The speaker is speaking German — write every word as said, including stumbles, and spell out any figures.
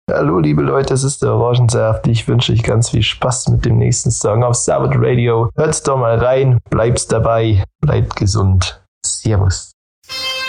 Hallo liebe Leute, es ist der Orangensaft. Ich wünsche euch ganz viel Spaß mit dem nächsten Song auf Sabbath Radio. Hört's doch mal rein, bleibt's dabei, bleibt gesund. Servus.